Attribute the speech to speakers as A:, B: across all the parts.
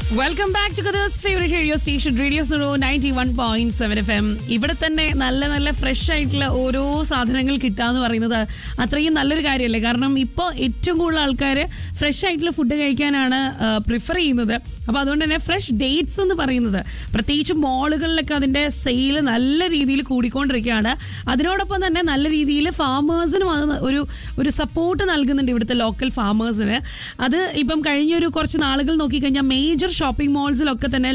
A: Welcome back to കദേഴ്സ് favourite radio station radio Suno 91.7 FM. ഇവിടെ തന്നെ നല്ല നല്ല ഫ്രഷ് ആയിട്ടുള്ള ഓരോ സാധനങ്ങൾ കിട്ടാന്ന് പറയുന്നത് അത്രയും നല്ലൊരു കാര്യമല്ലേ. കാരണം ഇപ്പോൾ ഏറ്റവും കൂടുതൽ ആൾക്കാർ ഫ്രഷ് ആയിട്ടുള്ള ഫുഡ് കഴിക്കാനാണ് പ്രിഫർ ചെയ്യുന്നത്. അപ്പോൾ അതുകൊണ്ട് തന്നെ ഫ്രഷ് ഡേറ്റ്സ് എന്ന് പറയുന്നത് പ്രത്യേകിച്ച് മോളുകളിലൊക്കെ അതിൻ്റെ സെയിൽ നല്ല രീതിയിൽ കൂടിക്കൊണ്ടിരിക്കുകയാണ്. അതിനോടൊപ്പം തന്നെ നല്ല രീതിയിൽ ഫാമേഴ്സിനും അത് ഒരു സപ്പോർട്ട് നൽകുന്നുണ്ട് ഇവിടുത്തെ ലോക്കൽ ഫാമേഴ്സിന്. അത് ഇപ്പം കഴിഞ്ഞൊരു കുറച്ച് നാളുകൾ നോക്കിക്കഴിഞ്ഞാൽ മേജർ ഷോപ്പിംഗ് മോൾസിലൊക്കെ തന്നെ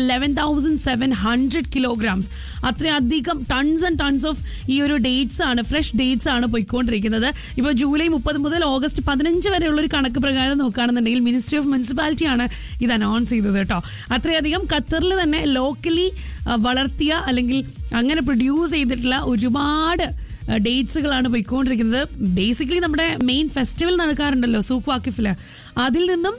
A: 11,700 kilograms അത്രയധികം ടൺസ് ആൻഡ് ടൺസ് ഓഫ് ഈ ഒരു ഡേറ്റ്സ് ആണ്, ഫ്രഷ് ഡേറ്റ്സ് ആണ് പോയിക്കൊണ്ടിരിക്കുന്നത്. ഇപ്പോൾ ജൂലൈ 30 മുതൽ ഓഗസ്റ്റ് 15 വരെയുള്ള ഒരു കണക്ക് പ്രകാരം നോക്കുകയാണെന്നുണ്ടെങ്കിൽ മിനിസ്ട്രി ഓഫ് മുനിസിപ്പാലിറ്റി ആണ് ഇത് അനൗൺസ് ചെയ്തത് കേട്ടോ. അത്രയധികം ഖത്തറിൽ തന്നെ ലോക്കലി വളർത്തിയ അല്ലെങ്കിൽ അങ്ങനെ പ്രൊഡ്യൂസ് ചെയ്തിട്ടുള്ള ഒരുപാട് ഡേറ്റ്സുകളാണ് പോയിക്കൊണ്ടിരിക്കുന്നത്. ബേസിക്കലി നമ്മുടെ മെയിൻ ഫെസ്റ്റിവൽ നടക്കാറുണ്ടല്ലോ സൂഖ് വാക്കിഫിൽ, അതിൽ നിന്നും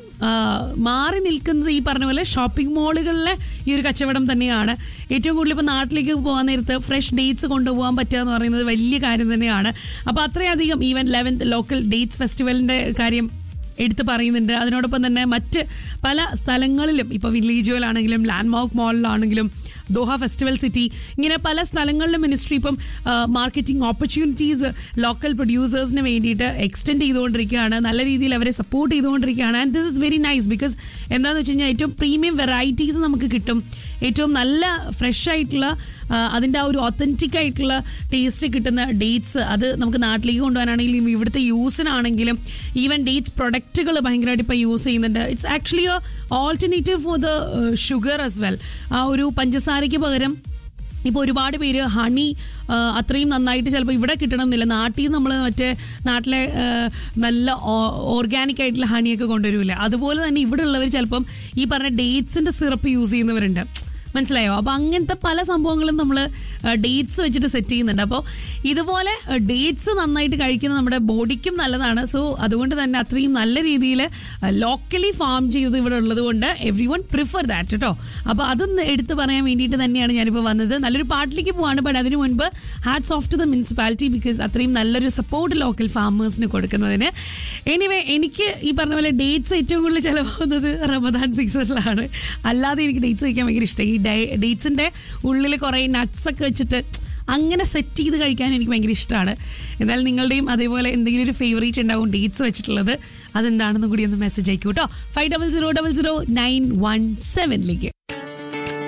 A: മാറി നിൽക്കുന്നത് ഈ പറഞ്ഞ പോലെ ഷോപ്പിംഗ് മോളുകളിലെ ഈ ഒരു കച്ചവടം തന്നെയാണ്. ഏറ്റവും കൂടുതൽ ഇപ്പോൾ നാട്ടിലേക്ക് പോകാൻ നേരത്ത് ഫ്രഷ് ഡേറ്റ്സ് കൊണ്ടുപോകാൻ പറ്റുക എന്ന് പറയുന്നത് വലിയ കാര്യം തന്നെയാണ്. അപ്പോൾ അത്രയധികം ഈവൻ 11th ലോക്കൽ ഡേറ്റ്സ് ഫെസ്റ്റിവലിൻ്റെ കാര്യം എടുത്ത് പറയുന്നുണ്ട്. അതിനോടൊപ്പം തന്നെ മറ്റ് പല സ്ഥലങ്ങളിലും ഇപ്പോൾ വില്ലേജുകളാണെങ്കിലും ലാൻഡ്മാർക്ക് മോളിലാണെങ്കിലും ദോഹ ഫെസ്റ്റിവൽ സിറ്റി, ഇങ്ങനെ പല സ്ഥലങ്ങളിലും മിനിസ്ട്രി ഇപ്പം മാർക്കറ്റിംഗ് ഓപ്പർച്യൂണിറ്റീസ് ലോക്കൽ പ്രൊഡ്യൂസേഴ്സിന് വേണ്ടിയിട്ട് എക്സ്റ്റെൻഡ് ചെയ്തുകൊണ്ടിരിക്കുകയാണ്. നല്ല രീതിയിൽ അവരെ സപ്പോർട്ട് ചെയ്തുകൊണ്ടിരിക്കുകയാണ്. And this is very nice because എന്താണെന്ന് വെച്ച് കഴിഞ്ഞാൽ ഏറ്റവും പ്രീമിയം വെറൈറ്റീസ് നമുക്ക് കിട്ടും. ഏറ്റവും നല്ല ഫ്രഷ് ആയിട്ടുള്ള അതിൻ്റെ ആ ഒരു ഒത്തൻറ്റിക് ആയിട്ടുള്ള ടേസ്റ്റ് കിട്ടുന്ന ഡേറ്റ്സ് അത് നമുക്ക് നാട്ടിലേക്ക് കൊണ്ടുപോകാനാണെങ്കിലും ഇവിടുത്തെ യൂസിനാണെങ്കിലും ഈവൻ ഡേറ്റ്സ് പ്രൊഡക്റ്റുകൾ ഭയങ്കരമായിട്ട് ഇപ്പോൾ യൂസ് ചെയ്യുന്നുണ്ട്. It's actually alternative for the sugar as well. ആ ഒരു പഞ്ചസാരയ്ക്ക് പകരം ഇപ്പോൾ ഒരുപാട് പേര് ഹണി അത്രയും നന്നായിട്ട് ചിലപ്പോൾ ഇവിടെ കിട്ടണമെന്നില്ല, നാട്ടിൽ നമ്മൾ മറ്റേ നാട്ടിലെ നല്ല ഓർഗാനിക് ആയിട്ടുള്ള ഹണിയൊക്കെ കൊണ്ടുവരില്ല. അതുപോലെ തന്നെ ഇവിടെ ഉള്ളവർ ചിലപ്പം ഈ പറഞ്ഞ ഡേറ്റ്സിൻ്റെ സിറപ്പ് യൂസ് ചെയ്യുന്നവരുണ്ട്. മനസ്സിലായോ? അപ്പോൾ അങ്ങനത്തെ പല സംഭവങ്ങളും നമ്മൾ ഡേറ്റ്സ് വെച്ചിട്ട് സെറ്റ് ചെയ്യുന്നുണ്ട്. അപ്പോൾ ഇതുപോലെ ഡേറ്റ്സ് നന്നായിട്ട് കഴിക്കുന്നത് നമ്മുടെ ബോഡിക്കും നല്ലതാണ്. സോ അതുകൊണ്ട് തന്നെ അത്രയും നല്ല രീതിയിൽ ലോക്കലി ഫാം ചെയ്തത് ഇവിടെ ഉള്ളത് കൊണ്ട് എവ്രി വൺ പ്രിഫർ ദാറ്റ് കേട്ടോ. അപ്പോൾ അതൊന്ന് എടുത്ത് പറയാൻ വേണ്ടിയിട്ട് തന്നെയാണ് ഞാനിപ്പോൾ വന്നത്. നല്ലൊരു പാട്ടിലേക്ക് പോവാണ്. ബട്ട് അതിനു മുൻപ് hats of two the municipality because അത്രയും നല്ലൊരു സപ്പോർട്ട് ലോക്കൽ ഫാമേഴ്സിന് കൊടുക്കുന്നതിന്. എനിവേ എനിക്ക് ഈ പറഞ്ഞ പോലെ ഡേറ്റ്സ് ഏറ്റവും കൂടുതൽ ചിലവാകുന്നത് റമദാൻ സീസണിലാണ്. അല്ലാതെ എനിക്ക് ഡേറ്റ്സ് കഴിക്കാൻ ഭയങ്കര ഇഷ്ടം. ഈ ഡേറ്റ്സിൻ്റെ ഉള്ളിൽ കുറേ നട്ട്സൊക്കെ വെച്ചിട്ട് അങ്ങനെ സെറ്റ് ചെയ്ത് കഴിക്കാൻ എനിക്ക് ഭയങ്കര ഇഷ്ടമാണ്. എന്തായാലും നിങ്ങളുടെയും അതേപോലെ എന്തെങ്കിലും ഒരു ഫേവറേറ്റ് ഉണ്ടാവും ഡേറ്റ്സ് വെച്ചിട്ടുള്ളത്. അതെന്താണെന്നും കൂടി ഒന്ന് മെസ്സേജ് അയക്കൂ കേട്ടോ 50000917